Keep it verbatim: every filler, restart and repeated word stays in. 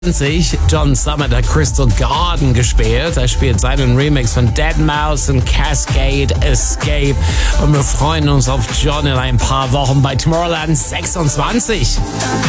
John Summit hat Crystal Garden gespielt. Er spielt seinen Remix von deadmau five und Cascade Escape. Und wir freuen uns auf John in ein paar Wochen bei Tomorrowland sechsundzwanzig.